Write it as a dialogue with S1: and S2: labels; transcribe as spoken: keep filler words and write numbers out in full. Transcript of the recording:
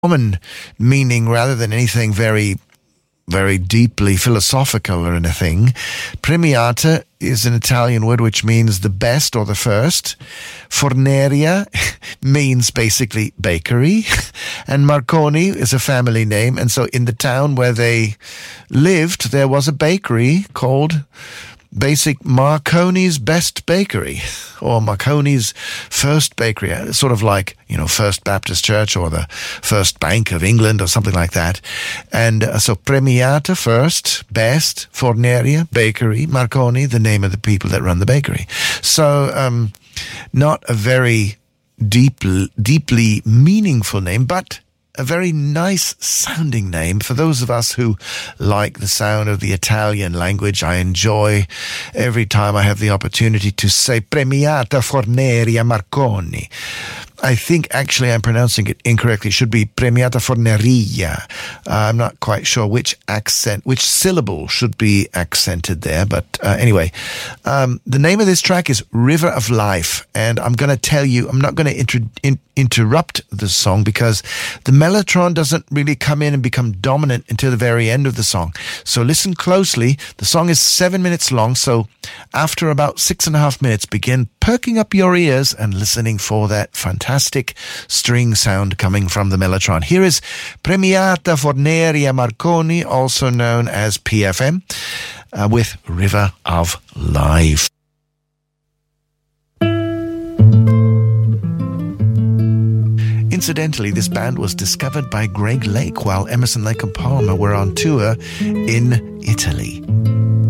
S1: common meaning rather than anything very, very deeply philosophical or anything. Premiata is an Italian word which means the best or the first. Forneria means basically bakery. And Marconi is a family name. And so in the town where they lived, there was a bakery called Basic Marconi's Best Bakery, or Marconi's First Bakery, sort of like, you know, First Baptist Church or the First Bank of England or something like that. And uh, so Premiata, first, best, Forneria, bakery, Marconi, the name of the people that run the bakery. So um, not a very deep, deeply meaningful name, but a very nice sounding name for those of us who like the sound of the Italian language. I enjoy every time I have the opportunity to say Premiata Forneria Marconi. I think actually I'm pronouncing it incorrectly. It should be Premiata Forneria. Uh, I'm not quite sure which accent, which syllable should be accented there. But uh, anyway, um, the name of this track is River of Life. And I'm going to tell you, I'm not going to inter- in- interrupt the song because the mellotron doesn't really come in and become dominant until the very end of the song. So listen closely. The song is seven minutes long. So after about six and a half minutes, begin perking up your ears and listening for that fantastic string sound coming from the mellotron. Here is Premiata Forneria Marconi, also known as P F M, uh, with River of Life. Incidentally, this band was discovered by Greg Lake while Emerson, Lake and Palmer were on tour in Italy.